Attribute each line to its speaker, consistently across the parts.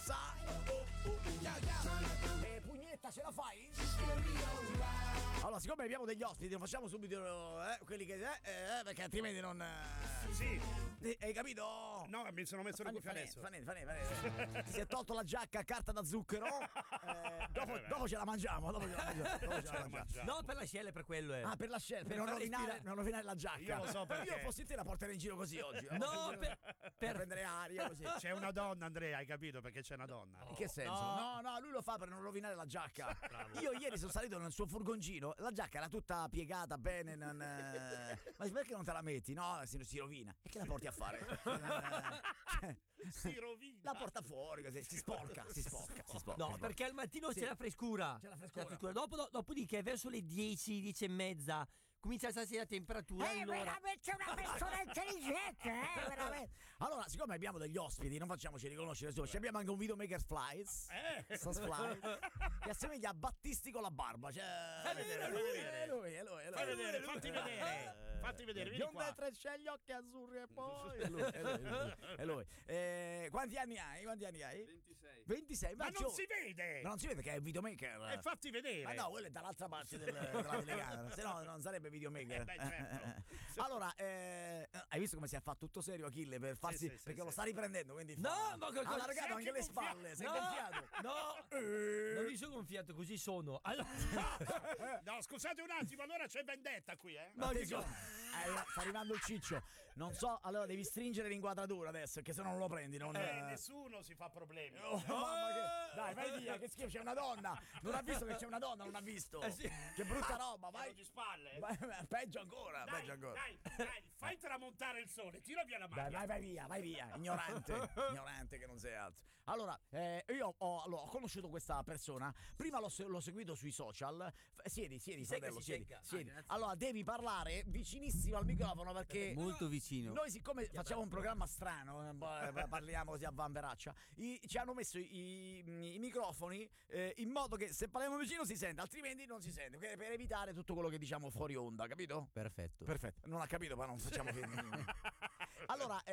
Speaker 1: sai. Pugnetta, ce la fai? Allora, siccome abbiamo degli ospiti, non facciamo subito quelli che perché altrimenti non.
Speaker 2: Sì.
Speaker 1: Hai capito?
Speaker 2: No, mi sono messo le cuffie adesso.
Speaker 1: Fa niente. Ti si è tolto la giacca a carta da zucchero. Dopo ce la mangiamo.
Speaker 3: No, per l'ascella, per quello è.
Speaker 1: Ah, per l'ascella, per non rovinare la giacca.
Speaker 2: Io lo so perché.
Speaker 1: Io fossi te la porterei in giro così oggi.
Speaker 3: No, per
Speaker 1: prendere aria così.
Speaker 2: C'è una donna, Andrea, hai capito? Perché c'è una donna.
Speaker 1: In che senso? No, lui lo fa per non rovinare la giacca. Io ieri sono salito nel suo furgoncino, la giacca era tutta piegata bene. Ma perché non te la metti? No, si rovina. E che la porti a fare?
Speaker 2: Si rovina.
Speaker 1: La porta fuori così, si sporca.
Speaker 3: No, perché al mattino c'è la frescura. Dopodiché verso le 10 e mezza comincia a alzarsi la temperatura. Allora
Speaker 1: veramente una persona intelligente, veramente. Allora, siccome abbiamo degli ospiti, non facciamoci riconoscere subito. Abbiamo anche un videomaker Flies. Che assomiglia a Battisti con la barba. Cioè,
Speaker 2: è lui. Fatti vedere, vieni
Speaker 1: Biondo
Speaker 2: qua.
Speaker 1: e treccia, gli occhi azzurri e poi è lui. Quanti anni hai? 26.
Speaker 2: Ma non si vede.
Speaker 1: Ma non si vede che è videomaker.
Speaker 2: Fatti vedere.
Speaker 1: Ma no, quello è dall'altra parte della telecamera, se no non sarebbe videomaker.
Speaker 2: Certo.
Speaker 1: Allora, hai visto come si è fatto tutto serio Achille per farsi perché lo sta riprendendo, quindi
Speaker 3: no, ma
Speaker 1: ha allargato anche le spalle, sei gonfiato.
Speaker 3: No, non mi sono gonfiato, così sono. Allora...
Speaker 2: No, scusate un attimo, allora c'è vendetta qui,
Speaker 1: Ma sta arrivando il ciccio. Non so, allora devi stringere l'inquadratura adesso, perché se no non lo prendi.
Speaker 2: Nessuno si fa problemi.
Speaker 1: Dai, vai via, che schifo, c'è una donna. Non ha visto che c'è una donna, non ha visto.
Speaker 3: Sì.
Speaker 1: Che brutta roba, vai.
Speaker 2: Di spalle.
Speaker 1: Peggio ancora.
Speaker 2: Dai, fai tramontare il sole, tira via la maglia.
Speaker 1: Vai via, ignorante che non sei altro. Allora, io ho conosciuto questa persona. Prima l'ho seguito sui social. Siedi, fratello, siedi. Allora, devi parlare vicinissimo al microfono perché
Speaker 4: molto vicino.
Speaker 1: Noi, siccome facciamo un programma strano, parliamo così a vanveraccia, ci hanno messo i microfoni in modo che se parliamo vicino si sente, altrimenti non si sente, per evitare tutto quello che diciamo fuori onda, capito?
Speaker 4: Perfetto.
Speaker 1: Non ha capito, ma non facciamo che allora,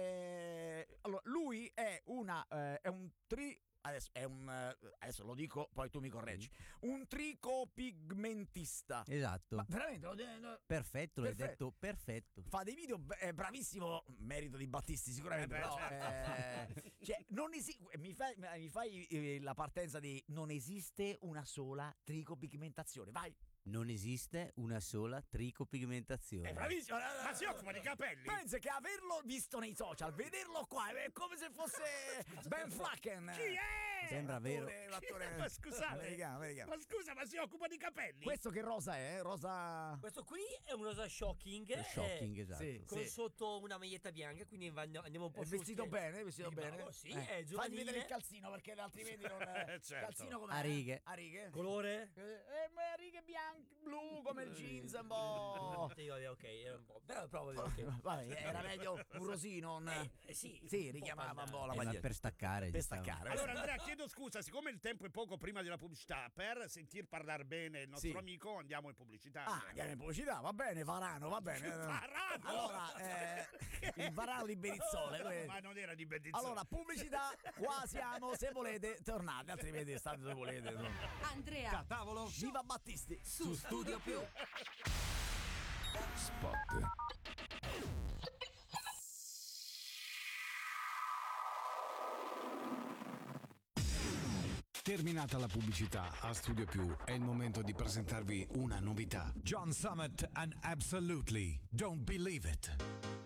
Speaker 1: lui è un adesso lo dico, poi tu mi correggi. Un tricopigmentista.
Speaker 4: Esatto.
Speaker 1: Ma veramente
Speaker 4: perfetto, l'hai detto perfetto.
Speaker 1: Fa dei video bravissimo, merito di Battisti sicuramente, però cioè, mi fai la partenza di non esiste una sola tricopigmentazione. Vai.
Speaker 4: Non esiste una sola tricopigmentazione.
Speaker 1: È bravissimo.
Speaker 2: Ma si occupa di capelli.
Speaker 1: Pensa che averlo visto nei social, vederlo qua è come se fosse Ben Flacken.
Speaker 2: Chi è?
Speaker 4: Sembra vero.
Speaker 1: L'attore
Speaker 2: Ma scusate,
Speaker 1: americano.
Speaker 2: ma scusa, ma si occupa di capelli?
Speaker 1: Questo che rosa è? Rosa.
Speaker 3: Questo qui è un rosa shocking.
Speaker 4: Esatto.
Speaker 1: Sì.
Speaker 3: Con sotto una maglietta bianca, quindi andiamo un po'
Speaker 1: È vestito bene,
Speaker 3: Sì, è giovanile.
Speaker 1: Fagli vedere il calzino perché altrimenti non
Speaker 2: certo.
Speaker 1: Calzino come
Speaker 4: A righe.
Speaker 3: Colore?
Speaker 1: A righe bianche, blu come il jeans un po'.
Speaker 3: Ok, era un po'. Però provo ok.
Speaker 1: Vabbè, era meglio un rosino.
Speaker 3: Sì,
Speaker 1: richiamava un po' la
Speaker 4: Ma
Speaker 1: maglietta.
Speaker 4: per staccare.
Speaker 2: Allora Andrea, chiedo scusa, siccome il tempo è poco prima della pubblicità, per sentir parlare bene il nostro amico andiamo in pubblicità.
Speaker 1: Andiamo in pubblicità, va bene, Varano, va bene.
Speaker 2: Varano!
Speaker 1: Allora, il Varano di Berizzole.
Speaker 2: Ma non era di Berizzole.
Speaker 1: Allora, pubblicità, qua siamo, se volete tornate, altrimenti state dove volete.
Speaker 5: Andrea,
Speaker 1: tavolo, viva Battisti
Speaker 5: su Studio Più.
Speaker 6: Spot. Terminata la pubblicità, a Studio Più è il momento di presentarvi una novità. John Summit and Absolutely Don't Believe It.